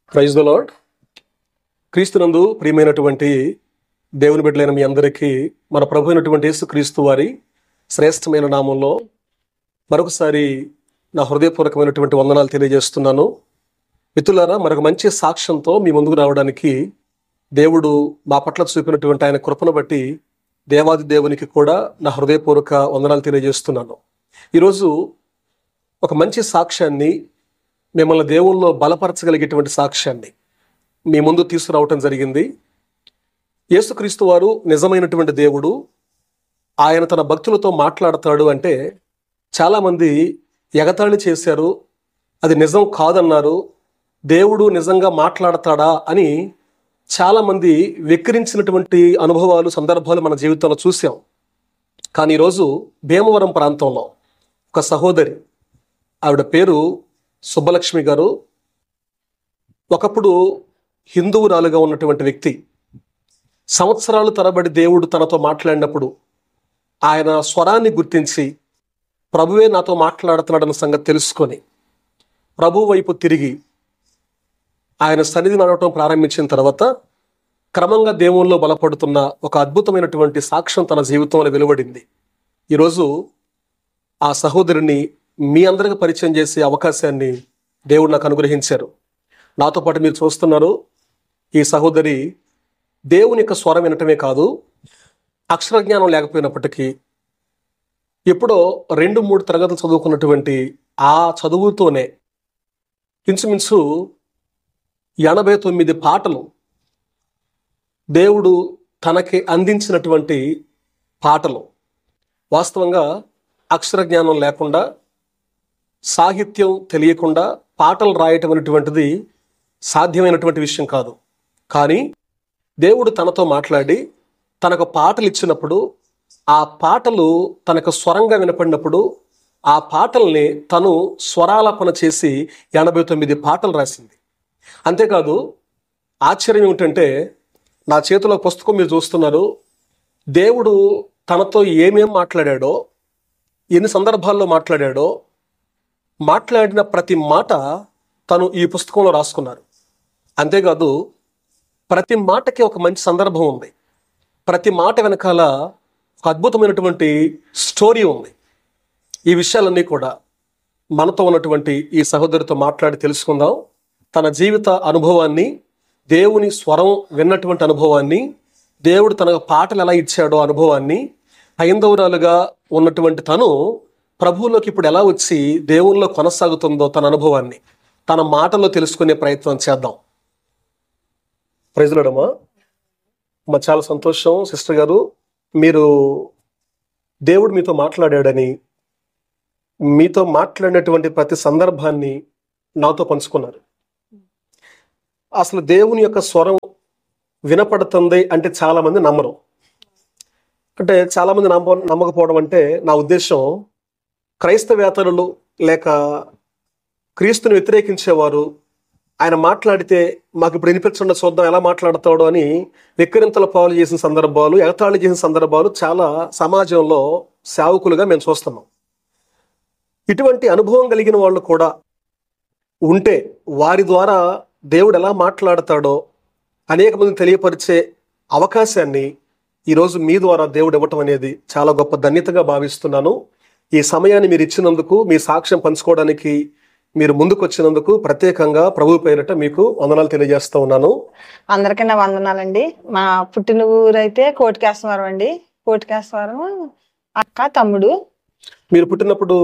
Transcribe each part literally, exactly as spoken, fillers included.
Praise the lord. క్రీస్తునందు ప్రియమైనటువంటి దేవుని బిడ్డలైన మీ అందరికీ మన ప్రభు అయినటువంటి యేసు క్రీస్తు వారి శ్రేష్టమైన నామంలో మరొకసారి నా హృదయపూర్వకమైనటువంటి వందనాలు తెలియజేస్తున్నాను. మిత్రులారా, మరొక మంచి సాక్ష్యంతో మీ ముందుకు రావడానికి దేవుడు మా పట్ల చూపినటువంటి ఆయన కృపను బట్టి దేవాది దేవునికి కూడా నా హృదయపూర్వక వందనాలు తెలియజేస్తున్నాను. ఈరోజు ఒక మంచి సాక్ష్యాన్ని, మిమ్మల్ని దేవుల్లో బలపరచగలిగేటువంటి సాక్ష్యాన్ని మీ ముందు తీసుకురావటం జరిగింది. యేసుక్రీస్తు వారు నిజమైనటువంటి దేవుడు. ఆయన తన భక్తులతో మాట్లాడతాడు అంటే చాలామంది ఎగతాళి చేశారు, అది నిజం కాదన్నారు. దేవుడు నిజంగా మాట్లాడతాడా అని చాలామంది వెక్కిరించినటువంటి అనుభవాలు, సందర్భాలు మన జీవితంలో చూసాం. కానీ ఈరోజు భీమవరం ప్రాంతంలో ఒక సహోదరి, ఆవిడ పేరు సుబ్బలక్ష్మి గారు, ఒకప్పుడు హిందువురాలుగా ఉన్నటువంటి వ్యక్తి. సంవత్సరాలు తరబడి దేవుడు తనతో మాట్లాడినప్పుడు ఆయన స్వరాన్ని గుర్తించి ప్రభువే నాతో మాట్లాడుతున్నాడన్న సంగతి తెలుసుకొని ప్రభు వైపు తిరిగి ఆయన సన్నిధి నడవటం ప్రారంభించిన తర్వాత క్రమంగా దేవుల్లో బలపడుతున్న ఒక అద్భుతమైనటువంటి సాక్ష్యం తన జీవితంలో వెలువడింది. ఈరోజు ఆ సహోదరిని మీ అందరికీ పరిచయం చేసే అవకాశాన్ని దేవుడు నాకు అనుగ్రహించారు. నాతో పాటు మీరు చూస్తున్నారు, ఈ సహోదరి దేవుని యొక్క స్వరం వినటమే కాదు, అక్షరజ్ఞానం లేకపోయినప్పటికీ ఎప్పుడో రెండు మూడు తరగతులు చదువుకున్నటువంటి ఆ చదువుతోనే ఇంచుమించు ఎనభై తొమ్మిది పాటలు దేవుడు తనకి అందించినటువంటి పాటలు. వాస్తవంగా అక్షర జ్ఞానం లేకుండా, సాహిత్యం తెలియకుండా పాటలు రాయటం అనేటువంటిది సాధ్యమైనటువంటి విషయం కాదు. కానీ దేవుడు తనతో మాట్లాడి తనకు పాటలు ఇచ్చినప్పుడు, ఆ పాటలు తనకు స్వరంగా వినపడినప్పుడు ఆ పాటల్ని తను స్వరాలాపన చేసి ఎనభై తొమ్మిది పాటలు రాసింది. అంతేకాదు, ఆశ్చర్యం ఏమిటంటే, నా చేతిలో పుస్తకం మీరు చూస్తున్నారు. దేవుడు తనతో ఏమేం మాట్లాడాడో, ఎన్ని సందర్భాల్లో మాట్లాడాడో, మాట్లాడిన ప్రతి మాట తను ఈ పుస్తకంలో రాసుకున్నారు. అంతేకాదు, ప్రతి మాటకి ఒక మంచి సందర్భం ఉంది. ప్రతి మాట వెనకాల ఒక అద్భుతమైనటువంటి స్టోరీ ఉంది. ఈ విషయాలన్నీ కూడా మనతో ఉన్నటువంటి ఈ సహోదరితో మాట్లాడి తెలుసుకుందాం. తన జీవిత అనుభవాన్ని, దేవుని స్వరం విన్నటువంటి అనుభవాన్ని, దేవుడు తనకు పాటలు ఎలా ఇచ్చాడో అనుభవాన్ని, హైందవురాలుగా ఉన్నటువంటి తను ప్రభువులోకి ఇప్పుడు ఎలా వచ్చి దేవునిలో కొనసాగుతుందో తన అనుభవాన్ని తన మాటల్లో తెలుసుకునే ప్రయత్నం చేద్దాం. ప్రైజ్లాడమ్మా, మా చాలా సంతోషం సిస్టర్ గారు, మీరు దేవుడు మీతో మాట్లాడాడని, మీతో మాట్లాడినటువంటి ప్రతి సందర్భాన్ని నాతో పంచుకున్నారు. అసలు దేవుని యొక్క స్వరం వినపడుతుంది అంటే చాలామంది నమ్మరు. అంటే చాలామంది నమ్మ నమ్మకపోవడం అంటే నా ఉద్దేశం, క్రైస్తవేతరులు లేక క్రీస్తుని వ్యతిరేకించేవారు ఆయన మాట్లాడితే మాకు ఇప్పుడు వినిపించండి చూద్దాం ఎలా మాట్లాడతాడు అని వెక్కిరింతల పాలు చేసిన సందర్భాలు, ఎగతాళి చేసిన సందర్భాలు చాలా సమాజంలో సేవకులుగా మేము చూస్తున్నాం. ఇటువంటి అనుభవం కలిగిన వాళ్ళు కూడా ఉంటే వారి ద్వారా దేవుడు ఎలా మాట్లాడతాడో అనేక మందిని తెలియపరిచే అవకాశాన్ని ఈరోజు మీ ద్వారా దేవుడు ఇవ్వటం అనేది చాలా గొప్ప ధన్యతగా భావిస్తున్నాను. ఈ సమయాన్ని మీరు ఇచ్చినందుకు, మీ సాక్ష్యం పంచుకోవడానికి మీరు ముందుకు వచ్చినందుకు ప్రత్యేకంగా ప్రభు పేరిట మీకు వందనాలు తెలియజేస్తూ ఉన్నాను. అందరికీ నా వందనాలండి. మా పుట్టిన ఊరైతే కోటికేశ్వరం అండి. కోటికేశ్వరం అక్క, తమ్ముడు. మీరు పుట్టినప్పుడు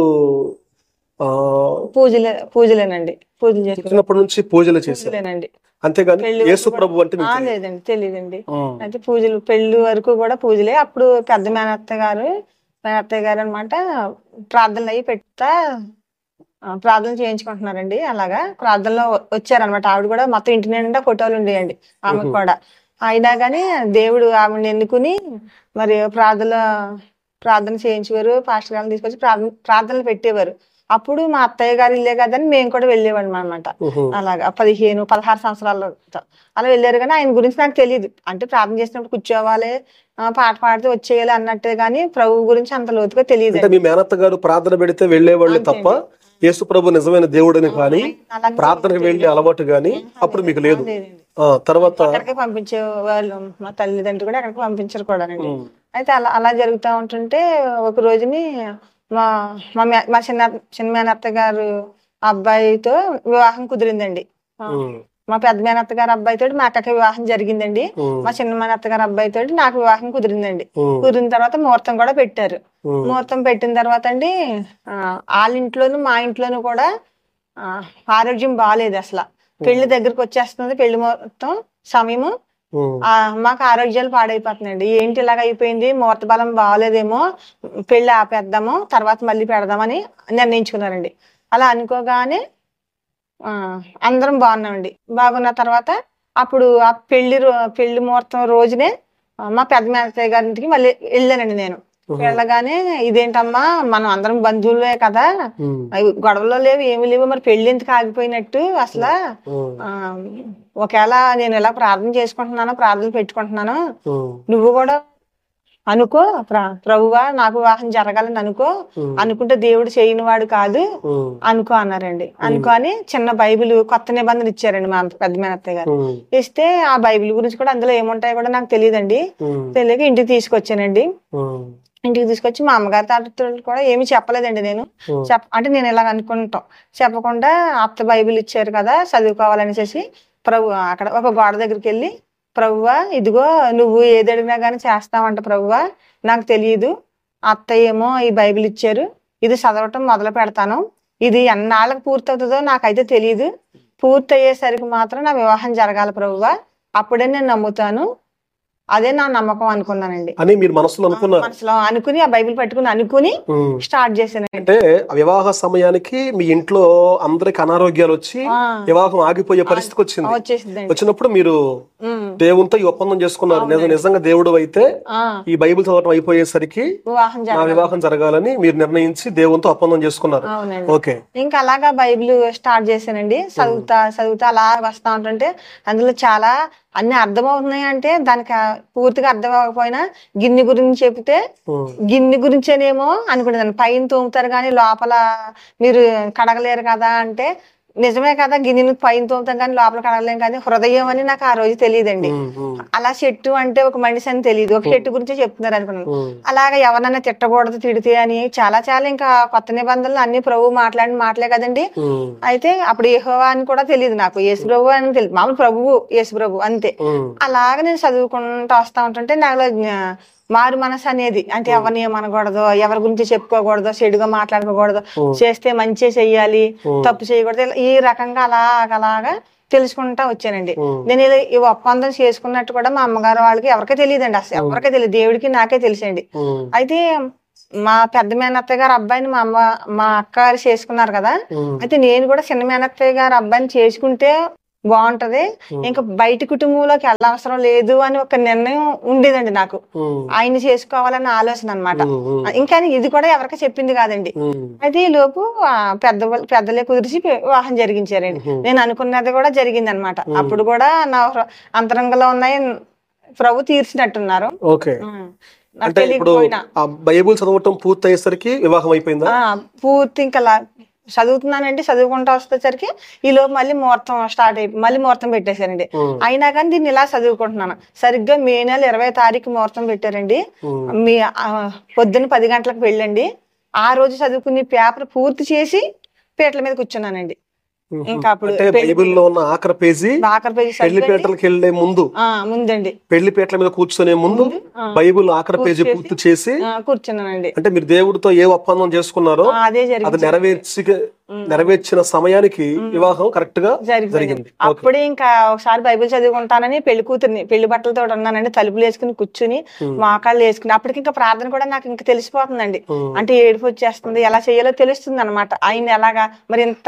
పూజలే పూజలేనండి పూజలు పుట్టినప్పటి నుంచి పూజలు చేసేనండి, అంతేగాని యేసు ప్రభు అంటే లేదండి, తెలియదండి. అయితే పూజలు పెళ్లి వరకు కూడా పూజలే. అప్పుడు పెద్ద మేనత్త గారు మేనత్తయ్య గారు అనమాట ప్రార్థనలు అయ్యి పెడతా ప్రార్థన చేయించుకుంటున్నారండి. అలాగా ప్రార్థనలో వచ్చారనమాట. ఆవిడ కూడా మొత్తం ఇంటి నిండా ఫోటోలు ఉండేయండి ఆమెకు కూడా. అయినా కానీ దేవుడు ఆవిడని ఎన్నుకుని మరి ప్రార్థన ప్రార్థన చేయించేవారు. పాస్టర్ గారిని తీసుకొచ్చి ప్రార్థన ప్రార్థనలు పెట్టేవారు. అప్పుడు మా అత్తయ్య గారు ఇల్లే కదని మేము కూడా వెళ్ళేవాళ్ళం అనమాట. అలాగా పదిహేను పదహారు సంవత్సరాల్లో అలా వెళ్ళారు. కానీ ఆయన గురించి నాకు తెలియదు. అంటే ప్రార్థన చేసినప్పుడు కూర్చోవాలి, పాట పాడితే వచ్చేయాలి అన్నట్టే, గానీ ప్రభు గురించి అంత లోతుగా తెలియదు. మీ మేనత్త గారు ప్రార్థన పెడితే వెళ్ళేవాళ్ళు తప్ప యేసు ప్రభు నిజమైన దేవుడని కానీ అలాగే ప్రార్థనకు వెళ్ళే అలవాటు గాని అప్పుడు మీకు లేదు. ఆ తర్వాత అక్కడికి పంపించే వాళ్ళు మా తల్లిదండ్రులు కూడా అక్కడికి పంపించరు కూడా అండి. అయితే అలా అలా జరుగుతూ ఉంటుంటే ఒక రోజుని మా మా మే- మా చిన్న చిన్న మేనత్త గారు అబ్బాయితో వివాహం కుదిరిందండి. ఆ, మా పెద్ద మేనత్త గారు అబ్బాయితో మా అక్కకి వివాహం జరిగిందండి. మా చిన్న మేనత్త గారు అబ్బాయితో నాకు వివాహం కుదిరిందండి. కుదిరిన తర్వాత ముహూర్తం కూడా పెట్టారు. ముహూర్తం పెట్టిన తర్వాత అండి ఆ, వాళ్ళ ఇంట్లోనూ మా ఇంట్లోనూ కూడా ఆ, ఆరోగ్యం బాగాలేదు అసలు. పెళ్లి దగ్గరకు వచ్చేస్తుంది, పెళ్లి మొత్తం సమయము ఆ మాకు ఆరోగ్యాలు పాడైపోతున్నాయండి. ఏంటి ఇలాగ అయిపోయింది, ముహూర్త బలం బాగాలేదేమో, పెళ్లి ఆపేద్దాము తర్వాత మళ్ళీ పెడదామని నిర్ణయించుకున్నారండి. అలా అనుకోగానే ఆ అందరం బాగున్నామండి. బాగున్న తర్వాత అప్పుడు ఆ పెళ్లి రో పెళ్లి ముహూర్తం రోజునే ఆ, మా పెద్ద మేనత్తయ్య గారింటికి మళ్ళీ వెళ్ళానండి నేను. వెళ్ళగానే ఇదేంటమ్మా మనం అందరం బంధువులే కదా, అవి గొడవలో లేవు ఏమి లేవు, మరి పెళ్లి ఎందుకు ఆగిపోయినట్టు అసలు ఆ ఒకవేళ నేను ఇలా ప్రార్థన చేసుకుంటున్నాను, ప్రార్థన పెట్టుకుంటున్నాను, నువ్వు కూడా అనుకో ప్ర- ప్రభువా నాకు వివాహం జరగాలని అనుకో, అనుకుంటే దేవుడు చేయని వాడు కాదు అనుకో అన్నారండి. అనుకోని చిన్న బైబిల్ కొత్త నిబంధన ఇచ్చారండి మా పెద్ద మేనత్తయ్య గారు. ఇస్తే ఆ బైబిల్ గురించి కూడా అందులో ఏముంటాయో కూడా నాకు తెలియదండి. తెలియక ఇంటికి తీసుకొచ్చానండి. ఇంటికి తీసుకొచ్చి మా అమ్మగారి తాతతో కూడా ఏమి చెప్పలేదండి నేను. చెప్ప అంటే నేను ఇలా అనుకుంటాం చెప్పకుండా అత్త బైబిల్ ఇచ్చారు కదా చదువుకోవాలనేసి ప్రభు అక్కడ ఒక గోడ దగ్గరికి వెళ్ళి, ప్రభువా ఇదిగో నువ్వు ఏది అడిగినా కానీ చేస్తావంట ప్రభువా, నాకు తెలియదు, అత్త ఏమో ఈ బైబిల్ ఇచ్చారు, ఇది చదవటం మొదలు పెడతాను, ఇది ఎన్నాళ్ళకి పూర్తవుతుందో నాకైతే తెలియదు, పూర్తి అయ్యేసరికి మాత్రం నా వివాహం జరగాలి ప్రభువా, అప్పుడే నేను నమ్ముతాను, అదే నా నమ్మకం అనుకున్నానండి అని మీరు మనసులో అనుకున్నారు. మనసులో అనుకుని ఆ బైబిల్ పట్టుకుని అనుకుని స్టార్ట్ చేశానండి. అంటే వివాహ సమయానికి మీ ఇంట్లో అందరికి అనారోగ్యాలు వచ్చి వివాహం ఆగిపోయే పరిస్థితికి వచ్చింది. వచ్చేసిందండి. వచ్చినప్పుడు మీరు దేవునితో ఈ ఒప్పందం చేసుకున్నారు, నేను నిజంగా దేవుడు అయితే ఈ బైబిల్ చదవటం అయిపోయేసరికి వివాహం నా జరగాలి. వివాహం జరగాలని మీరు నిర్ణయించి దేవునితో ఒప్పందం చేసుకున్నారు. అవునండి. ఓకే. ఇంకా అలాగా బైబిల్ స్టార్ట్ చేశానండి. చదువుతా చదువుతా అలా వస్తా ఉంటుంటే అందులో చాలా అన్ని అర్థమవుతున్నాయి. అంటే దానికి పూర్తిగా అర్థం అవ్వకపోయినా గిన్నె గురించి చెప్తే గిన్నె గురించేనేమో అనుకునేదాన్ని. పైన తోముతారు కానీ లోపల మీరు కడగలేరు కదా అంటే, నిజమే కదా, గిన్నెను పైన తోముతాం కానీ లోపల కడగలేం కానీ హృదయం అని నాకు ఆ రోజు తెలియదండి. అలా చెట్టు అంటే ఒక మనిషి అని తెలియదు, ఒక చెట్టు గురించే చెప్తున్నారు అనుకున్నాను. అలాగా ఎవరన్నా తిట్టకూడదు, తిడితే అని చాలా చాలా ఇంకా కొత్త నిబంధనలు అన్ని ప్రభు మాట్లాడిన మాటలే కదండి. అయితే అప్పుడు యెహోవా అని కూడా తెలియదు నాకు, యేసు ప్రభు అని తెలియదు, మామూలు ప్రభువు యేసు ప్రభు అంతే. అలాగ నేను చదువుకుంటూ వస్తా ఉంటుంటే నాలో మారు మనసు అనేది, అంటే ఎవరిని ఏమనకూడదు, ఎవరి గురించి చెప్పుకోకూడదు, చెడుగా మాట్లాడుకోకూడదు, చేస్తే మంచి చెయ్యాలి, తప్పు చేయకూడదు, ఈ రకంగా అలాగ అలాగా తెలుసుకుంటా వచ్చానండి. నేను ఇలా ఈ ఒప్పందం చేసుకున్నట్టు కూడా మా అమ్మగారు వాళ్ళకి ఎవరికీ తెలియదండి, అసలు ఎవరికీ తెలియదు, దేవుడికి నాకే తెలిసండి. అయితే మా పెద్ద మేనత్తయ్య గారు అబ్బాయిని మా అమ్మ మా అక్క గారు చేసుకున్నారు కదా, అయితే నేను కూడా చిన్న మేనత్తయ్య గారు అబ్బాయిని చేసుకుంటే బాగుంటది, ఇంకా బయట కుటుంబంలోకి వెళ్ళవసరం లేదు అని ఒక నిర్ణయం ఉండేదండి నాకు. ఆయన చేసుకోవాలన్న ఆలోచన అనమాట. ఇంకా ఇది కూడా ఎవరికి చెప్పింది కాదండి. అయితే ఈ లోపు పెద్ద పెద్దలే కుదిరిచి వివాహం జరిగించారండి. నేను అనుకున్నది కూడా జరిగింది అనమాట. అప్పుడు కూడా నా అంతరంగంలో ఉన్నాయి ప్రభు తీర్చినట్టున్నారు. ఓకే. అంటే ఇప్పుడు ఆ బైబిల్ చదవటం పూర్తి అయ్యేసరికి వివాహం అయిపోయిందా? పూర్తి ఇంకా చదువుతున్నానండి. చదువుకుంటా వచ్చేసరికి ఈ లోపు మళ్ళీ ముహూర్తం స్టార్ట్ అయిపోయి మళ్ళీ ముహూర్తం పెట్టేశారండి. అయినా కానీ దీన్ని ఇలా చదువుకుంటున్నాను. సరిగ్గా మే నెల ఇరవై తారీఖు ముహూర్తం పెట్టారండి. మీ పొద్దున్న పది గంటలకు వెళ్ళండి. ఆ రోజు చదువుకుని పేపర్ పూర్తి చేసి పీటల మీద కూర్చున్నానండి. ఇంకా అప్పుడు బైబిల్లో ఉన్న ఆఖరి పేజీ ఆఖరి పేజీ పెళ్లి పీటలకు వెళ్లే ముందు ముందండి పెళ్లి పీటల మీద కూర్చునే ముందు బైబిల్ ఆఖరి పేజీ పూర్తి చేసి కూర్చున్నానండి. అంటే మీరు దేవుడితో ఏ ఒప్పందం చేసుకున్నారో అదే అది నెరవేర్చి నెరవేర్చిన సమయానికి వివాహం కరెక్ట్ గా జరిగింది. అప్పుడే ఇంకా ఒకసారి బైబిల్ చదువుకుంటానని పెళ్లి కూతుర్ని పెళ్లి బట్టలతో ఉన్నానండి, తలుపులు వేసుకుని కూర్చుని మోకాళ్ళు వేసుకుని అప్పటికి ఇంకా ప్రార్థన కూడా నాకు ఇంకా తెలిసిపోతుందండి. అంటే ఏడుపు వచ్చేస్తుంది, ఎలా చేయాలో తెలుస్తుంది అనమాట. ఆయన ఎలాగా మరి ఇంత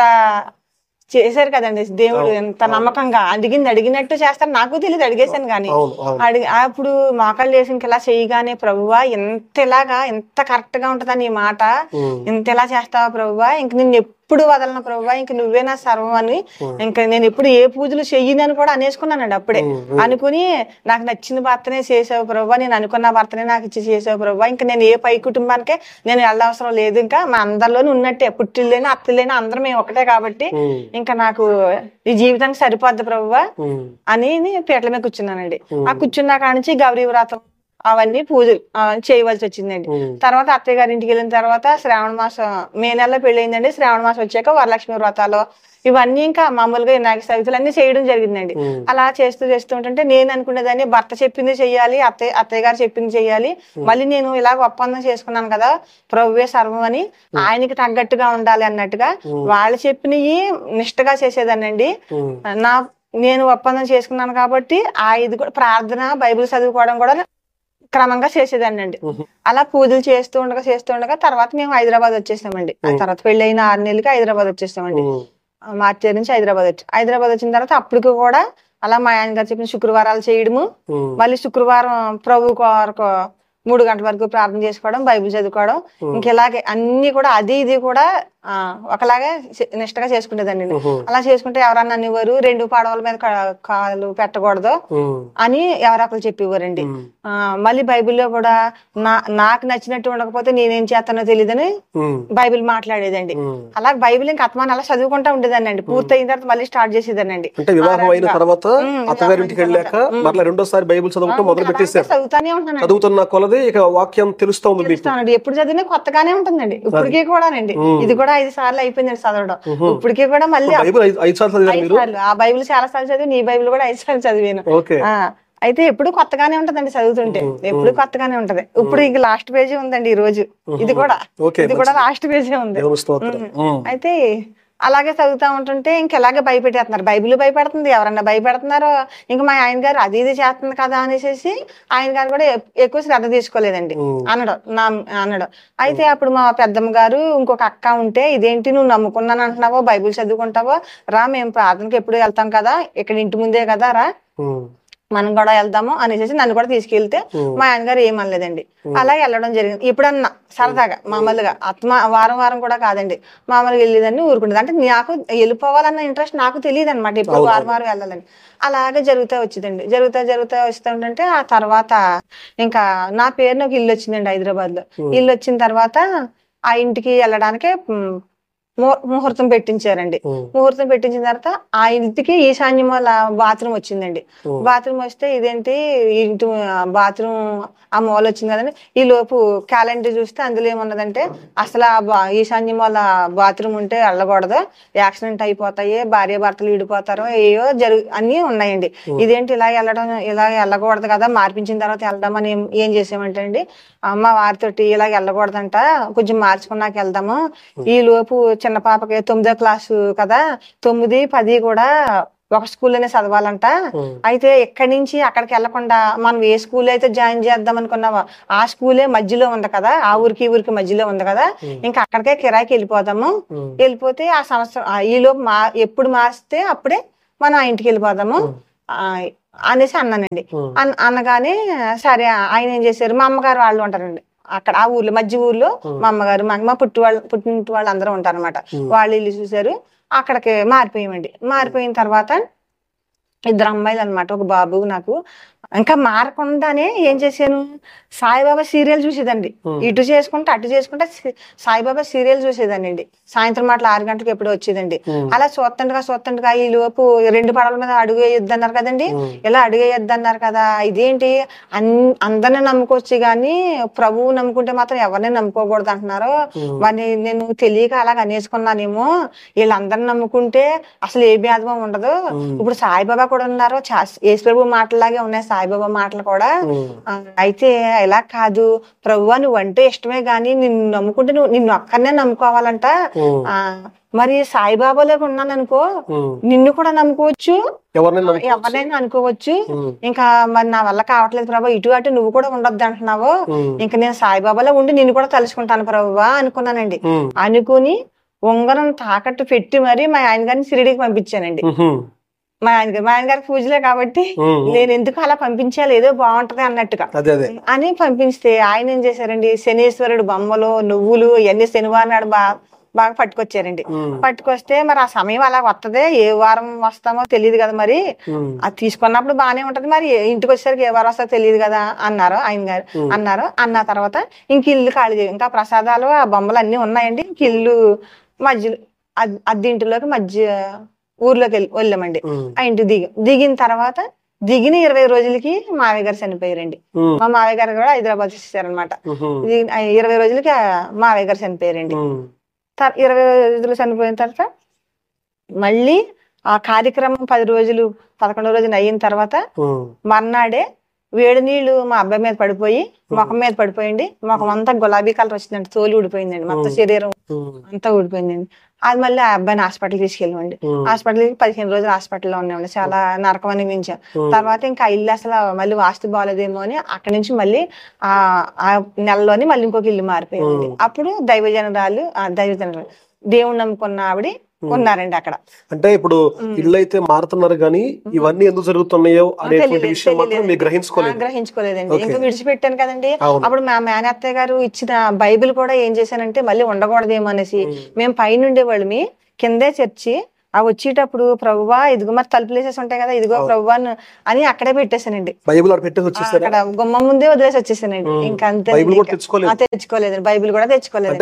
చేశారు కదండి దేవుడు, ఎంత నమ్మకంగా అడిగింది అడిగినట్టు చేస్తారు. నాకు తెలియదు, అడిగేశాను కానీ అడిగి అప్పుడు మోకాళ్ళు వేసి ఇంక ఇలా చేయగానే ప్రభువా ఎంత ఇలాగా ఎంత కరెక్ట్ గా ఉంటదని ఈ మాట, ఇంత ఎలా చేస్తావా ప్రభువా, ఇంక నిన్ను ఎప్పుడు ఎప్పుడు వదలను ప్రభువా, ఇంక నువ్వే నా సర్వం అని, ఇంకా నేను ఎప్పుడు ఏ పూజలు చెయ్యనని కూడా అనేసుకున్నానండి అప్పుడే. అనుకుని నాకు నచ్చిన భర్తనే చేసావు ప్రభువా, నేను అనుకున్న భర్తనే నాకు ఇచ్చి చేసావు ప్రభువా, ఇంకా నేను ఏ పై కుటుంబానికే నేను వెళ్ళవసరం లేదు, ఇంకా మా అందరిలోనే ఉన్నట్టే, పుట్టిల్లేని అత్తలేని అందరం మేము ఒకటే కాబట్టి ఇంకా నాకు ఈ జీవితానికి సరిపోద్ది ప్రభువా అని పీటల మీద కూర్చున్నానండి. ఆ కూర్చున్నా కానించి గౌరీ వ్రతం అవన్నీ పూజలు చేయవలసి వచ్చిందండి. తర్వాత అత్తయ్య గారి ఇంటికి వెళ్ళిన తర్వాత శ్రావణ మాసం మే నెలలో పెళ్ళయిందండి. శ్రావణ మాసం వచ్చాక వరలక్ష్మి వ్రతాలు ఇవన్నీ ఇంకా మామూలుగా వినాయక చవితులు అన్ని చేయడం జరిగిందండి. అలా చేస్తూ చేస్తూ ఉంటుంటే నేను అనుకునేదాన్ని భర్త చెప్పింది చెయ్యాలి, అత్తయ్య అత్తయ్య గారు చెప్పింది చెయ్యాలి, మళ్ళీ నేను ఇలాగ ఒప్పందం చేసుకున్నాను కదా ప్రభువే సర్వం అని, ఆయనకి తగ్గట్టుగా ఉండాలి అన్నట్టుగా వాళ్ళు చెప్పినవి నిష్ఠగా చేసేదానండి. నా నేను ఒప్పందం చేసుకున్నాను కాబట్టి ఆ ఇది కూడా ప్రార్థన బైబిల్ చదువుకోవడం కూడా క్రమంగా చేసేదాన్ని అండి. అలా పూజలు చేస్తూ ఉండగా చేస్తూ ఉండగా తర్వాత మేము హైదరాబాద్ వచ్చేసామండి. తర్వాత పెళ్లి అయిన ఆరు నెలలకి హైదరాబాద్ వచ్చేసామండి. మార్చి నుంచి హైదరాబాద్ వచ్చి హైదరాబాద్ వచ్చిన తర్వాత అప్పటికి కూడా అలా మా ఆయన గారు చెప్పిన శుక్రవారాలు చేయడము, మళ్ళీ శుక్రవారం ప్రభు కొరకు మూడు గంటల వరకు ప్రార్థన చేసుకోవడం, బైబిల్ చదువుకోవడం, ఇంకెలాగే అన్ని కూడా అది ఇది కూడా ఆ ఒకలాగే నిష్టగా చేసుకునేదండి. అలా చేసుకుంటే ఎవరన్నా అనేవారు రెండు పడవల మీద కాలు పెట్టకూడదు అని ఎవరొకరు చెప్పేవారండి. ఆ మళ్ళీ బైబిల్లో కూడా నా నాకు నచ్చినట్టు ఉండకపోతే నేనేం చేస్తానో తెలియదని బైబిల్ మాట్లాడేదండి. అలా బైబిల్ ఇంకా అత్మాన్ని అలా చదువుకుంటా ఉండేదాన్ని అండి. పూర్తి అయిన తర్వాత మళ్ళీ స్టార్ట్ చేసేదానండి. వివాహం అయిన తర్వాత అత్తగారింటికి వెళ్ళాక మళ్ళీ రెండోసారి బైబిల్ చదవటం మొదలు పెట్టేసారు. చదువుతానే ఉంటాను, చదువుతున్న కొలది ఇక వాక్యం తెలుస్తా ఉంది. ఎప్పుడు చదివినా కొత్తగానే ఉంటుందండి. ఇప్పటికీ కూడానండి, ఇది కూడా ఐదు సార్లు అయిపోయింది చదవడం. ఇప్పటికీ కూడా మళ్ళీ ఐదు సార్లు ఆ బైబిల్ చాలా సార్లు చదివి, నీ బైబిల్ కూడా ఐదు సార్లు చదివాను. అయితే ఎప్పుడు కొత్తగానే ఉంటదండి చదువుతుంటే, ఎప్పుడు కొత్తగానే ఉంటది. ఇప్పుడు ఇంక లాస్ట్ పేజీ ఉందండి ఈ రోజు, ఇది కూడా ఇది కూడా లాస్ట్ పేజీ ఉంది. అయితే అలాగే చదువుతా ఉంటుంటే ఇంకెలాగే భయపెట్టేస్తున్నారు, బైబిల్ భయపెడుతుంది, ఎవరన్నా భయపెడుతున్నారో, ఇంకా మా ఆయన గారు అది ఇది చేస్తుంది కదా అనేసి ఆయన గారు కూడా ఎక్కువ శ్రద్ధ తీసుకోలేదండి అనడం నా అనడం. అయితే అప్పుడు మా పెద్దమ్మ గారు ఇంకొక అక్క ఉంటే, ఇదేంటి నువ్వు నమ్ముకున్నాను అంటున్నావో, బైబిల్ చదువుకుంటావో, రా మేము ప్రార్థనకి ఎప్పుడు వెళ్తాం కదా, ఇక్కడ ఇంటి ముందే కదా, రా మనం కూడా వెళ్దాము అనేసి నన్ను కూడా తీసుకెళ్తే మా ఆయన గారు ఏమనలేదండి. అలా వెళ్ళడం జరిగింది. ఎప్పుడన్నా సరదాగా మామూలుగా ఆత్మ వారం వారం కూడా కాదండి, మామూలుగా వెళ్ళేదాన్ని ఊరుకుంటుంది. అంటే నాకు వెళ్ళిపోవాలన్న ఇంట్రెస్ట్ నాకు తెలియదు అనమాట, ఎప్పుడు వారం వారం వెళ్ళాలని. అలాగే జరుగుతూ వచ్చిందండి. జరుగుతా జరుగుతూ వస్తుంటే ఆ తర్వాత ఇంకా నా పేరున ఒక ఇల్లు వచ్చిందండి హైదరాబాద్ లో. ఇల్లు వచ్చిన తర్వాత ఆ ఇంటికి వెళ్ళడానికి ముహూర్తం పెట్టించారండి. ముహూర్తం పెట్టించిన తర్వాత ఆ ఇంటికి ఈశాన్యం వాళ్ళ బాత్రూమ్ వచ్చిందండి. బాత్రూమ్ వస్తే ఇదేంటి ఇంటి బాత్రూమ్ ఆ మూల వచ్చింది కదండి. ఈ లోపు క్యాలెండర్ చూస్తే అందులో ఏమున్నదంటే, అసలు ఆ ఈశాన్యం వాళ్ళ బాత్రూమ్ ఉంటే వెళ్ళకూడదు, యాక్సిడెంట్ అయిపోతాయి, భార్య భర్తలు విడిపోతారు, ఏయో జరుగు అన్ని ఉన్నాయండి. ఇదేంటి ఇలా వెళ్ళడం, ఇలా వెళ్ళకూడదు కదా, మార్పించిన తర్వాత వెళ్దామని ఏం చేసామంటే అండి, అమ్మ వారితోటి ఇలా వెళ్ళకూడదంట, కొంచెం మార్చుకున్నాక వెళ్దాము. ఈ లోపు చిన్న పాపకి తొమ్మిదో క్లాసు కదా, తొమ్మిది పది కూడా ఒక స్కూల్లోనే చదవాలంట. అయితే ఎక్కడి నుంచి అక్కడికి వెళ్లకుండా మనం ఏ స్కూల్ అయితే జాయిన్ చేద్దాం అనుకున్నావా ఆ స్కూలే మధ్యలో ఉంది కదా, ఆ ఊరికి ఈ ఊరికి మధ్యలో ఉంది కదా, ఇంకా అక్కడికే కిరాయికి వెళ్ళిపోదాము. వెళ్ళిపోతే ఆ సంవత్సరం ఈ లోపు మా ఎప్పుడు మారిస్తే అప్పుడే మనం ఆ ఇంటికి వెళ్ళిపోదాము అనేసి అన్నానండి. అనగానే సరే ఆయన ఏం చేశారు, మా అమ్మగారు వాళ్ళు ఉంటారండి అక్కడ ఆ ఊర్లో మధ్య ఊర్లో, మా అమ్మగారు మా మా పుట్టి వాళ్ళు పుట్టింటి వాళ్ళు అందరూ ఉంటారు అనమాట. వాళ్ళు ఇల్లు చూసారు, అక్కడికి మారిపోయామండి. మారిపోయిన తర్వాత ఇద్దరు అమ్మాయిలు అనమాట, ఒక బాబు నాకు. ఇంకా మారకుండానే ఏం చేశాను, సాయిబాబా సీరియల్ చూసేదండి. ఇటు చేసుకుంటే అటు చేసుకుంటే సాయిబాబా సీరియల్ చూసేదాన్ని అండి. సాయంత్రం మాటలు ఆరు గంటలకు ఎప్పుడు వచ్చేదండి. అలా చూస్తుండగా చూస్తుండగా ఈ లోపు రెండు పడవల మీద అడుగు వేయొద్దు అన్నారు కదండి, ఇలా అడుగు వేయొద్దు అన్నారు కదా, ఇదేంటి అన్ అందరిని నమ్ముకోవచ్చు కానీ ప్రభువు నమ్ముకుంటే మాత్రం ఎవరిని నమ్ముకోకూడదు అంటున్నారు. మరి నేను తెలియక అలాగ అనేసుకున్నానేమో, వీళ్ళందరిని నమ్ముకుంటే అసలు ఏ భేదమో ఉండదు. ఇప్పుడు సాయిబాబా కూడా ఉన్నారు, యేసు ప్రభు మాటలాగే ఉన్నాయి సాయిబాబా మాటలు కూడా. అయితే ఇలా కాదు ప్రభువా, నువ్వు అంటే ఇష్టమే గాని నిన్ను నమ్ముకుంటే నువ్వు నిన్ను ఒక్కరినే నమ్ముకోవాలంట. ఆ మరి సాయిబాబాలోకి ఉన్నాను అనుకో, నిన్ను కూడా నమ్ముకోవచ్చు, ఎవరినైనా అనుకోవచ్చు. ఇంకా మరి నా వల్ల కావట్లేదు ప్రభా, ఇటు అటు నువ్వు కూడా ఉండొద్దు అంటున్నావు, ఇంకా నేను సాయిబాబాలో ఉండి నిన్ను కూడా తలుచుకుంటాను ప్రభువా అనుకున్నానండి. అనుకుని ఉంగరం తాకట్టు పెట్టి మరి మా ఆయన గారిని షిరిడీకి పంపించానండి. మా ఆయన మా ఆయన గారికి పూజలే కాబట్టి నేను ఎందుకు అలా పంపించాలి, ఏదో బాగుంటది అన్నట్టుగా అని పంపిస్తే ఆయన ఏం చేశారండి, శనీశ్వరుడు బొమ్మలు నువ్వులు ఇవన్నీ శనివారం నాడు బా బాగా పట్టుకొచ్చారండి. పట్టుకొస్తే మరి ఆ సమయం అలా వస్తుంది, ఏ వారం వస్తామో తెలియదు కదా, మరి అది తీసుకున్నప్పుడు బాగానే ఉంటది, మరి ఇంటికి వచ్చేసరికి ఏ వారం వస్తుందో తెలియదు కదా అన్నారు ఆయన గారు. అన్నారు అన్న తర్వాత ఇంక ఇల్లు ఖాళీ చేయ, ఇంకా ప్రసాదాలు ఆ బొమ్మలు అన్ని ఉన్నాయండి. ఇంక ఇల్లు మధ్యలో అద్దె ఇంటిలోకి మధ్య ఊర్లోకి వెళ్ళి వెళ్ళామండి. ఆ ఇంటి దిగి దిగిన తర్వాత దిగిన ఇరవై రోజులకి మావయ్య గారు చనిపోయారండి. మా మావయ్య గారు కూడా హైదరాబాద్ వచ్చేసారనమాట. ఇరవై రోజులకి మావయ్య గారు చనిపోయారండి. ఇరవై రోజులు చనిపోయిన తర్వాత మళ్ళీ ఆ కార్యక్రమం పది రోజులు పదకొండో రోజున అయిన తర్వాత మర్నాడే వేడి నీళ్లు మా అబ్బాయి మీద పడిపోయి ముఖం మీద పడిపోయింది. ముఖం అంతా గులాబీ కలర్ వచ్చిందండి, తోలు ఊడిపోయిందండి, మొత్తం శరీరం అంతా ఊడిపోయిందండి. అది మళ్ళీ ఆ అబ్బాయిని హాస్పిటల్ తీసుకెళ్ళమండి. హాస్పిటల్కి పదిహేను రోజులు హాస్పిటల్లో ఉన్నామండి. చాలా నరకం అనిపించాం. తర్వాత ఇంకా ఇల్లు అసలు మళ్ళీ వాస్తు బాగాలేదేమో అని అక్కడి నుంచి మళ్ళీ ఆ నెలలోని మళ్ళీ ఇంకొక ఇల్లు మారిపోయింది. అప్పుడు దైవజనరాలు దైవజనరాలు దేవుణ్ణి నమ్ముకున్న ఆవిడ ఉన్నారండి అక్కడ. అంటే ఇప్పుడు ఇల్లు అయితే మారుతున్నారు కానీ ఇవన్నీ ఎందుకు జరుగుతున్నాయో అనేటువంటి విషయం మాత్రం మీరు గ్రహించుకోలేదు గ్రహించుకోలేదండి ఇంకా విడిచిపెట్టాను కదండి. అప్పుడు మా మేనత్తయ్య గారు ఇచ్చిన బైబిల్ కూడా ఏం చేశానంటే మళ్ళీ ఉండకూడదేమో అనేసి మేము పైన ఉండేవాళ్ళమి, కిందే చర్చి. ఆ వచ్చేటప్పుడు ప్రభువా ఇదిగో మరి తలుపులు వేసేసి ఉంటాయి కదా, ఇదిగో ప్రభువా అని అక్కడే పెట్టేశానండి. బైబిల్ అక్కడ గుమ్మ ముందే వదిలేసి వచ్చేసానండి. ఇంకా అంతే, తెచ్చుకోలేదండి బైబిల్ కూడా తెచ్చుకోలేదు.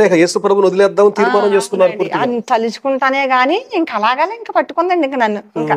తలుచుకుంటానే గాని ఇంకా అలాగే ఇంకా పట్టుకుందండి ఇంకా నన్ను. ఇంకా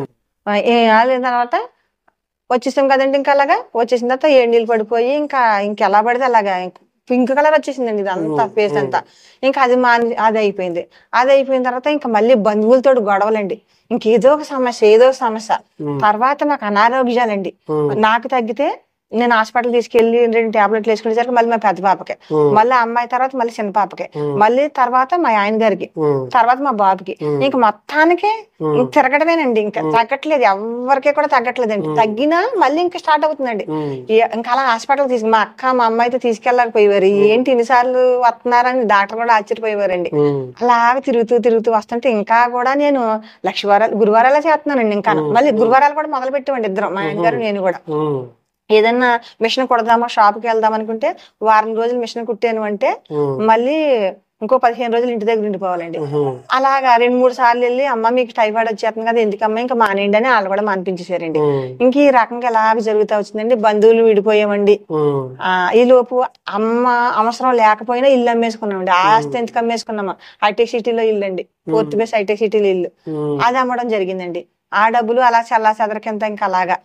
ఏ తర్వాత వచ్చేసాం కదండి, ఇంకా అలాగా వచ్చేసిన తర్వాత ఏడు నీళ్ళు పడిపోయి ఇంకా ఇంకెలా పడితే అలాగా పింక్ కలర్ వచ్చేసిందండి ఇదంతా ఫేస్ అంతా. ఇంకా అది మా అది అయిపోయింది. అది అయిపోయిన తర్వాత ఇంకా మళ్ళీ బంధువులతో గొడవలండి, ఇంకేదో ఒక సమస్య ఏదో ఒక సమస్య. తర్వాత నాకు అనారోగ్యాలండి. నాకు తగ్గితే నేను హాస్పిటల్ తీసుకెళ్లి రెండు టాబ్లెట్లు వేసుకునేసరికి మళ్ళీ మా పెద్ద పాపకి, మళ్ళీ అమ్మాయి తర్వాత మళ్ళీ చిన్న పాపకి, మళ్ళీ తర్వాత మా ఆయన గారికి, తర్వాత మా బాబుకి. ఇంక మొత్తానికి తిరగడమేనండి. ఇంకా తగ్గట్లేదు, ఎవరికి కూడా తగ్గట్లేదండి. తగ్గినా మళ్ళీ ఇంకా స్టార్ట్ అవుతుందండి. ఇంకా అలా హాస్పిటల్ తీసుకు మా అక్క మా అమ్మ అయితే తీసుకెళ్ళకపోయేవారు. ఏంటి ఇన్నిసార్లు వస్తున్నారని డాక్టర్ కూడా ఆశ్చర్యపోయేవారండి. అలాగే తిరుగుతూ తిరుగుతూ వస్తుంటే ఇంకా కూడా నేను లక్ష వారాలు గురువారాలే చేస్తున్నానండి. ఇంకా మళ్ళీ గురువారాలు కూడా మొదలు పెట్టేవండి ఇద్దరం, మా ఆయన గారు నేను కూడా. ఏదన్నా మిషన్ కుడదామా షాప్కి వెళ్దాం అనుకుంటే వారం రోజులు మిషన్ కుట్టాను అంటే మళ్ళీ ఇంకో పదిహేను రోజులు ఇంటి దగ్గర ఉండిపోవాలండి. అలాగా రెండు మూడు సార్లు వెళ్ళి అమ్మ మీకు టైఫాయిడ్ వచ్చేస్తుంది కదా ఎందుకమ్మా ఇంకా మానేయండి అని వాళ్ళు కూడా మానిపించేశారండి. ఇంక ఈ రకంగా ఎలాగ జరుగుతూ వచ్చిందండి. బంధువులు విడిపోయామండి. ఆ ఈ లోపు అమ్మ అవసరం లేకపోయినా ఇల్లు అమ్మేసుకున్నామండి. ఆస్తి ఎందుకు అమ్మేసుకున్నామా, హైటెక్ సిటీలో ఇల్లు అండి, ఫోర్త్ బేస్ హైటెక్ సిటీలో ఇల్లు, అది అమ్మడం జరిగిందండి. ఆ డబ్బులు అలా చల్లా చెదరకింత ఇంకా అలాగా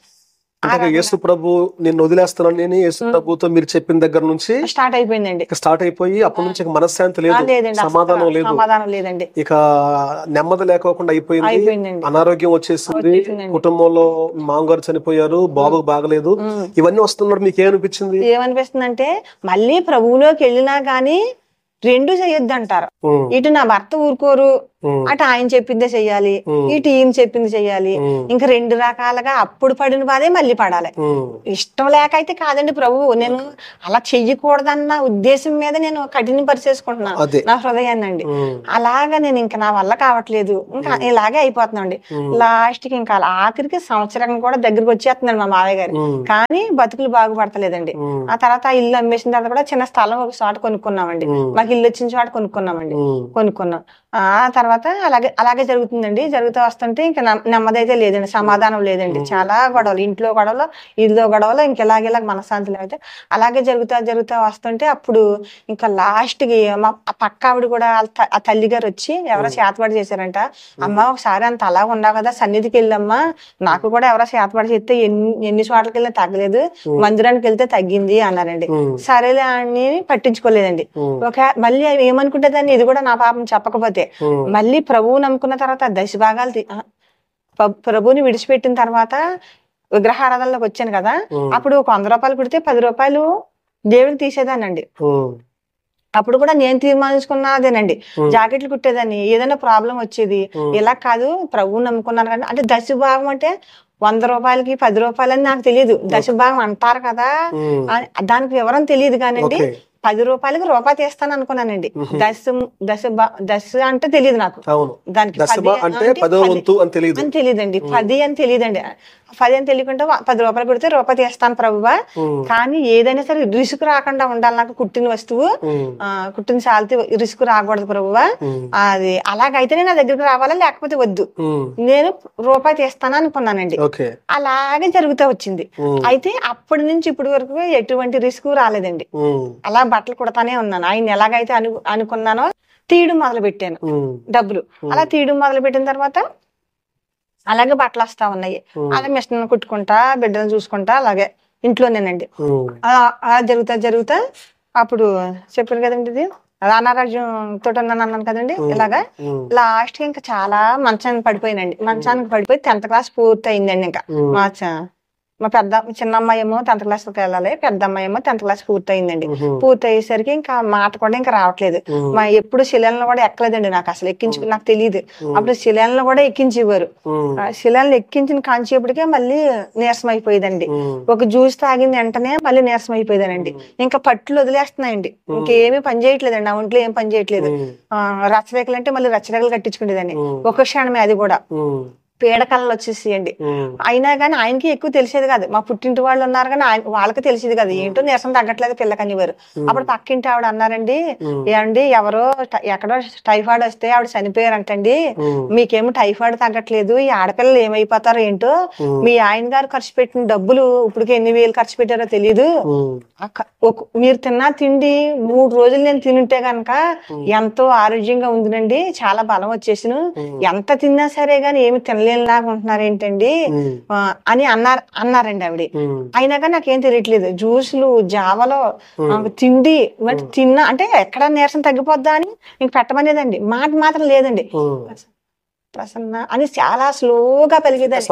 యేసు ప్రభు నిన్ను వదిలేస్తున్నాను నేను యేసు ప్రభుతో మీరు చెప్పిన దగ్గర నుంచి స్టార్ట్ అయిపోయిందండి. స్టార్ట్ అయిపోయి అప్పటి నుంచి మనశ్శాంతి లేదు, సమాధానం లేదు, సమాధానం లేదండి. ఇక నెమ్మది లేకోకుండా అయిపోయింది. అనారోగ్యం వచ్చేసింది, కుటుంబంలో మామగారు చనిపోయారు, బాబు బాగలేదు, ఇవన్నీ వస్తున్నారు. మీకు ఏమనిపించింది? ఏమనిపిస్తుంది అంటే మళ్ళీ ప్రభువులోకి వెళ్ళినా గానీ రెండు చెయ్యొద్దు అంటారు. ఇటు నా భర్త ఊరుకోరు, అటు ఆయన చెప్పిందే చెయ్యాలి, ఇటు ఈయన చెప్పింది చెయ్యాలి. ఇంకా రెండు రకాలుగా అప్పుడు పడిన బాధే మళ్ళీ పడాలి. ఇష్టం లేక అయితే కాదండి ప్రభువు, నేను అలా చెయ్యకూడదన్న ఉద్దేశం మీద నేను కఠిన పరిచేసుకుంటున్నాను నా హృదయాన్ని అండి. అలాగా నేను ఇంకా నా వల్ల కావట్లేదు, ఇంకా ఇలాగే అయిపోతున్నాండి. లాస్ట్ కి ఇంకా ఆఖరికి సంవత్సరం కూడా దగ్గరికి వచ్చేస్తున్నాడు మా మావయ్య గారు, కానీ బతుకులు బాగుపడతలేదండి. ఆ తర్వాత ఇల్లు అమ్మేసిన తర్వాత కూడా చిన్న స్థలం ఒక చోట కొనుక్కున్నామండి. మాకు ఇల్లు వచ్చిన చోట కొనుక్కున్నామండి. కొనుక్కున్నాం. ఆ తర్వాత అలాగే అలాగే జరుగుతుందండి. జరుగుతూ వస్తుంటే ఇంకా నెమ్మది అయితే లేదండి, సమాధానం లేదండి. చాలా గొడవలు, ఇంట్లో గొడవలు, ఇల్లు గొడవలు, ఇంకెలాగేలా మనశ్శాంతి లేకపోతే అలాగే జరుగుతా జరుగుతూ వస్తుంటే అప్పుడు ఇంకా లాస్ట్ కి మా పక్క ఆవిడ కూడా ఆ తల్లి గారు వచ్చి ఎవరో చేతబడి చేశారంట. అమ్మ ఒకసారి అంత అలా ఉన్నావు కదా సన్నిధికి వెళ్ళమ్మా, నాకు కూడా ఎవరో చేతబడి చేస్తే ఎన్ని ఎన్ని చోట్లకి వెళ్ళినా తగ్గలేదు, మందిరానికి వెళ్తే తగ్గింది అన్నారండి. సరేలే అని పట్టించుకోలేదండి. ఒక మళ్ళీ ఏమనుకుంటే దాన్ని ఇది కూడా నా పాపం చెప్పకపోతే మళ్ళీ ప్రభువు నమ్ముకున్న తర్వాత దశ భాగాలు ప్రభువుని విడిచిపెట్టిన తర్వాత విగ్రహారాధనలోకి వచ్చాను కదా, అప్పుడు ఒక వంద రూపాయలు పెడితే పది రూపాయలు దేవుడికి తీసేదానండి. అప్పుడు కూడా నేను తీర్మానించుకున్నదేనండి, జాకెట్లు కుట్టేదాన్ని. ఏదైనా ప్రాబ్లం వచ్చేది, ఇలా కాదు ప్రభువు నమ్ముకున్నాను కానీ అంటే దశ భాగం అంటే వంద రూపాయలకి పది రూపాయలు అని నాకు తెలియదు. దశ భాగం అంటారు కదా, దానికి వివరం తెలియదు కానండి. పది రూపాయలకి రూపాయి తీస్తాను అనుకున్నానండి. దశ దశ దశ అంటే తెలియదు నాకు, దానికి అని తెలియదండి. పది అని తెలియదండి. పది అని తెలియకుండా పది రూపాయలు పెడితే రూపాయి తీస్తాను ప్రభువా, కానీ ఏదైనా సరే రిస్క్ రాకుండా ఉండాలి, నాకు కుట్టిన వస్తువు ఆ కుట్టిన సాల్తీ రిస్క్ రాకూడదు ప్రభువా, అది అలాగైతేనే నా దగ్గరికి రావాలా లేకపోతే వద్దు, నేను రూపాయి తీస్తాను అనుకున్నానండి. అలాగే జరుగుతూ వచ్చింది. అయితే అప్పటి నుంచి ఇప్పటి వరకు ఎటువంటి రిస్క్ రాలేదండి. అలా బట్టలు కుడతానే ఉన్నాను. ఆయన ఎలాగైతే అను అనుకున్నానో తీయడం మొదలు పెట్టాను డబ్బులు. అలా తీయడం మొదలు పెట్టిన తర్వాత అలాగే బట్టలు వస్తా ఉన్నాయి. అలా మిషన్ కుట్టుకుంటా బిడ్డలు చూసుకుంటా అలాగే ఇంట్లోనేనండి. అలా జరుగుతా జరుగుతా అప్పుడు చెప్పాను కదండి ఇది రానారాజ్యం తోట అన్నాను కదండి. ఇలాగా లాస్ట్ కి ఇంకా చాలా మంచానికి పడిపోయినండి. మంచానికి పడిపోయి టెన్త్ క్లాస్ పూర్తి అయిందండి. ఇంకా మా మా పెద్ద చిన్న అమ్మాయి ఏమో టెన్త్ క్లాస్ కి వెళ్ళాలి, పెద్ద అమ్మాయి ఏమో టెన్త్ క్లాస్ పూర్తి అయిందండి. పూర్తి అయ్యేసరికి ఇంకా మాట కూడా ఇంకా రావట్లేదు. మా ఎప్పుడు శిలలను కూడా ఎక్కలేదండి, నాకు అసలు ఎక్కించు నాకు తెలియదు. అప్పుడు శిలలను కూడా ఎక్కించేవారు. శిలలను ఎక్కించిన కాంచేపటికే మళ్ళీ నీరసం అయిపోయేదండి. ఒక జ్యూస్ తాగిన వెంటనే మళ్ళీ నీరసం అయిపోయేదానండి. ఇంకా పట్టులు వదిలేస్తున్నాయండి, ఇంకేమీ పని చేయట్లేదండి, నా ఒంట్లో ఏం పని చేయట్లేదు. ఆ రచ్చరేఖలు అంటే మళ్ళీ రచ్చరేఖలు కట్టించుకునేదాన్ని. ఒక క్షణమే అది కూడా పీడకలలు వచ్చేసేయండి. అయినా కానీ ఆయనకి ఎక్కువ తెలిసేది కాదు. మా పుట్టింటి వాళ్ళు ఉన్నారు కానీ వాళ్ళకి తెలిసేది కాదు, ఏంటో నీరసం తగ్గట్లేదు పిల్లకనివారు. అప్పుడు పక్కింటి ఆవిడ అన్నారండి, ఏమండి ఎవరో ఎక్కడో టైఫాయిడ్ వస్తే ఆవిడ చనిపోయారంటండి, మీకేమో టైఫాయిడ్ తగ్గట్లేదు, ఈ ఆడపిల్లలు ఏమైపోతారో ఏంటో, మీ ఆయన గారు ఖర్చు పెట్టిన డబ్బులు ఇప్పటికి ఎన్ని వేలు ఖర్చు పెట్టారో తెలియదు, మీరు తిన్నా తిండి మూడు రోజులు నేను తింటే గనక ఎంతో ఆరోగ్యంగా ఉందినండి, చాలా బలం వచ్చేసిను, ఎంత తిన్నా సరే గాని ఏమి తినలేదు లాగా ఉంటున్నారు ఏంటండి అని అన్నారు అన్నారండి ఆవిడ. అయినా కానీ నాకేం తెలియట్లేదు. జ్యూస్లు జావలో తిండి తిన్నా అంటే ఎక్కడ నీరసం తగ్గిపోద్దా అని ఇంక పెట్టమనేదండి. మాట మాత్రం లేదండి, ప్రసన్న అని చాలా స్లోగా పలికేదండి.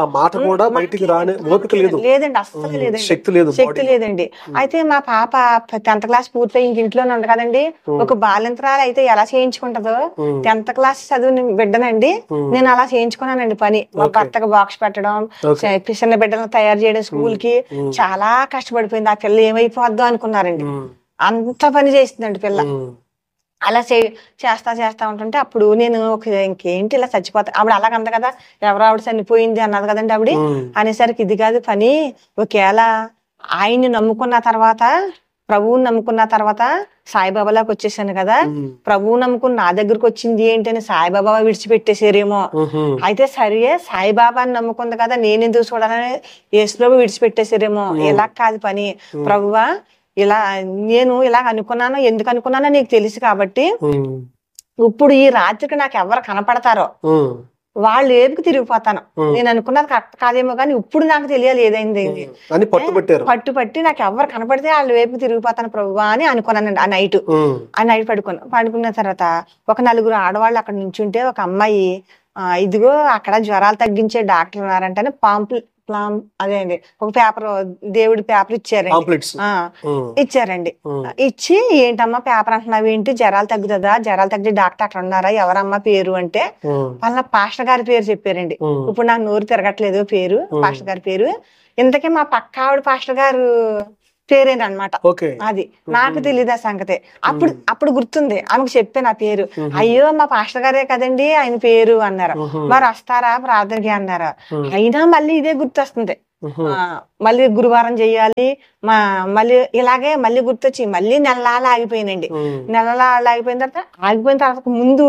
లేదండి అస్సలు లేదండి, శక్తి లేదండి. అయితే మా పాప టెన్త్ క్లాస్ పూర్తి ఇంక ఇంట్లోనే ఉంది కదండి. ఒక బాలింతరాలు అయితే ఎలా చేయించుకుంటదో టెన్త్ క్లాస్ చదువు బిడ్డనండి నేను అలా చేయించుకున్నానండి పని. మా భర్తకు బాక్స్ పెట్టడం, చిన్న బిడ్డలను తయారు చేయడం, స్కూల్ కి చాలా కష్టపడిపోయింది. ఆ పిల్ల ఏమైపోద్దో అనుకున్నారండి, అంత పని చేసిందండి పిల్ల. అలా చే చేస్తా చేస్తా ఉంటుంటే అప్పుడు నేను ఒక ఇంకేంటి ఇలా చచ్చిపోతా, ఆవిడ అలాగంద కదా, ఎవరు ఆవిడ చనిపోయింది అన్నది కదండి ఆవిడ. అనేసరికి ఇది కాదు పని, ఒకవేళ ఆయన్ని నమ్ముకున్న తర్వాత ప్రభువుని నమ్ముకున్న తర్వాత సాయిబాబాలోకి వచ్చేసాను కదా, ప్రభువు నమ్ముకుని నా దగ్గరకు వచ్చింది ఏంటని సాయిబాబా విడిచిపెట్టేసారేమో, అయితే సరే సాయిబాబాని నమ్ముకుంది కదా నేను ఎందుకు చూడాలని యేసుప్రభు విడిచిపెట్టేసారేమో, ఇలా కాదు పని ప్రభువా, ఇలా నేను ఇలా అనుకున్నాను, ఎందుకు అనుకున్నానో నీకు తెలుసు కాబట్టి ఇప్పుడు ఈ రాత్రికి నాకు ఎవరు కనపడతారో వాళ్ళు ఏపుకు తిరిగిపోతాను, నేను అనుకున్నది కరెక్ట్ కాదేమో కానీ ఇప్పుడు నాకు తెలియాలి ఏదైంది పట్టుపట్టి నాకు ఎవరు కనపడితే వాళ్ళ వైపుకి తిరిగిపోతాను ప్రభువా అని అనుకున్నానండి. ఆ నైట్ ఆ నైట్ పడుకున్నాను. పడుకున్న తర్వాత ఒక నలుగురు ఆడవాళ్ళు అక్కడ నుంచుంటే ఒక అమ్మాయి ఆ ఇదిగో అక్కడ జ్వరాలు తగ్గించే డాక్టర్ ఉన్నారంటే పాంపుల్ అదే అండి ఒక పేపర్ దేవుడి పేపర్ ఇచ్చారండి. ఇచ్చారండి ఇచ్చి ఏంటమ్మా పేపర్ అంటున్నావు ఏంటి, జ్వరాలు తగ్గుతుందా, జ్వరాలు తగ్గే డాక్టర్ అక్కడ ఉన్నారా, ఎవరమ్మా పేరు అంటే వాళ్ళ పాస్టర్ గారి పేరు చెప్పారండి. ఇప్పుడు నాకు నోరు తిరగట్లేదు పేరు, పాస్టర్ గారి పేరు. ఇంతకీ మా పక్క ఆవిడ పాస్టర్ గారు పేరేనమాట. అది నాకు తెలియదు ఆ సంగతి. అప్పుడు అప్పుడు గుర్తుంది ఆమెకు చెప్పే నా పేరు. అయ్యో మా పాస్టర్ గారే కదండి ఆయన పేరు అన్నారు. మరి వస్తారా ప్రార్థనకి అన్నారు. అయినా మళ్ళీ ఇదే గుర్తొస్తుంది, మళ్ళీ గురువారం చెయ్యాలి మా మళ్ళీ ఇలాగే మళ్ళీ గుర్తొచ్చి మళ్ళీ నెలలాల ఆగిపోయినండి. నెలలాల ఆగిపోయిన తర్వాత ఆగిపోయిన తర్వాత ముందు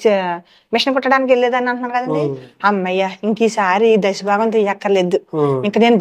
మిషన్ కుట్టడానికి వెళ్ళేదని అంటున్నాను కదండి. అమ్మయ్య ఇంక ఈసారి దశభాగం తీయక్కర్లేదు, ఇంక నేను